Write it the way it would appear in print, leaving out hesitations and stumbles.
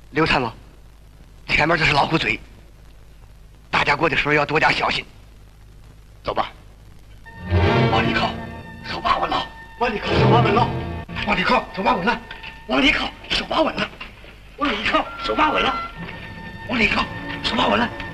刘参谋，前面这是老虎嘴，大家过的时候要多加小心。走吧。往里靠，手把稳了。往里靠，手把稳了。往里靠，手把稳了。往里靠，手把稳了。往里靠，手把稳了。往里靠，手把稳了。